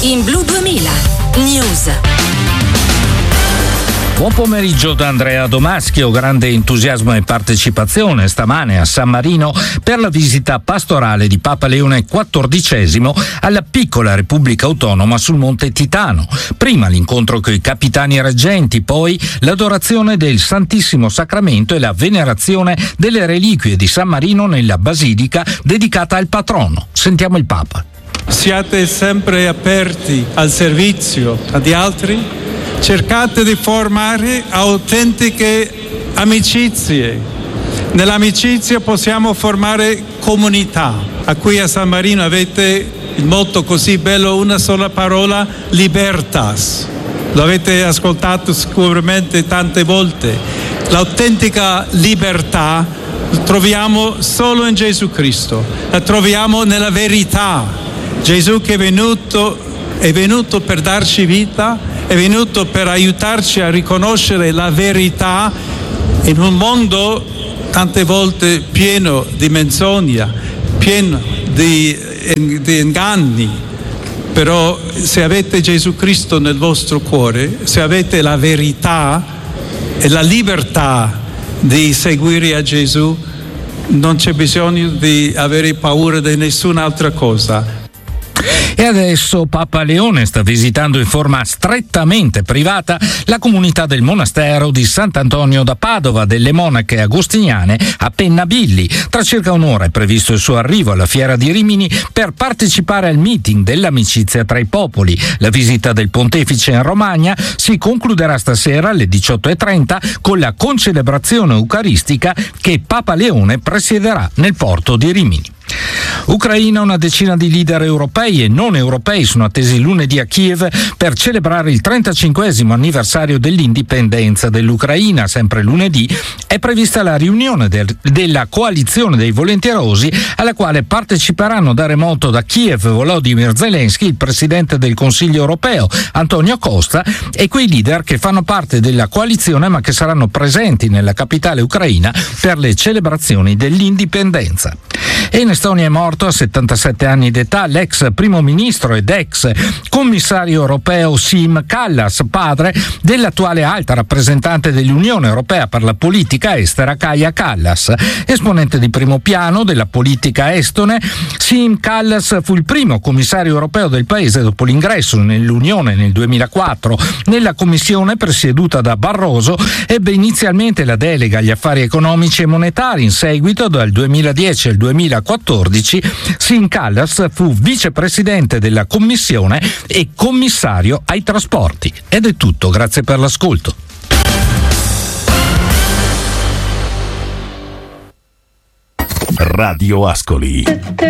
In Blu 2000 News. Buon pomeriggio da Andrea Domaschio. Grande entusiasmo e partecipazione stamane a San Marino per la visita pastorale di Papa Leone XIV alla piccola Repubblica Autonoma sul Monte Titano. Prima l'incontro con i capitani reggenti, poi l'adorazione del Santissimo Sacramento e la venerazione delle reliquie di San Marino nella basilica dedicata al patrono. Sentiamo il Papa. Siate sempre aperti al servizio di altri. Cercate di formare autentiche amicizie. Nell'amicizia possiamo formare comunità. A qui a San Marino avete il motto così bello, una sola parola, libertas. Lo avete ascoltato sicuramente tante volte. L'autentica libertà la troviamo solo in Gesù Cristo. La troviamo nella verità. Gesù che è venuto per darci vita, è venuto per aiutarci a riconoscere la verità in un mondo tante volte pieno di menzogna, pieno di inganni. Però se avete Gesù Cristo nel vostro cuore, se avete la verità e la libertà di seguire a Gesù, non c'è bisogno di avere paura di nessun'altra cosa. E adesso Papa Leone sta visitando in forma strettamente privata la comunità del monastero di Sant'Antonio da Padova delle monache agostiniane a Pennabilli. Tra circa un'ora è previsto il suo arrivo alla Fiera di Rimini per partecipare al meeting dell'amicizia tra i popoli. La visita del pontefice in Romagna si concluderà stasera alle 18:30 con la concelebrazione eucaristica che Papa Leone presiederà nel porto di Rimini. Ucraina, una decina di leader europei e non europei sono attesi lunedì a Kiev per celebrare il 35esimo anniversario dell'indipendenza dell'Ucraina. Sempre lunedì è prevista la riunione della coalizione dei volonterosi alla quale parteciperanno da remoto da Kiev Volodymyr Zelensky, il presidente del Consiglio europeo Antonio Costa e quei leader che fanno parte della coalizione ma che saranno presenti nella capitale ucraina per le celebrazioni dell'indipendenza. E in Estonia è morto a 77 anni d'età l'ex primo ministro ed ex commissario europeo Siim Kallas, padre dell'attuale alta rappresentante dell'Unione Europea per la politica estera Kaja Kallas. Esponente di primo piano della politica estone, Siim Kallas fu il primo commissario europeo del paese dopo l'ingresso nell'Unione nel 2004. Nella commissione presieduta da Barroso ebbe inizialmente la delega agli affari economici e monetari. In seguito, dal 2010 al 2014, Siim Kallas fu vicepresidente della commissione e commissario ai trasporti. Ed è tutto, grazie per l'ascolto. Radio Ascoli.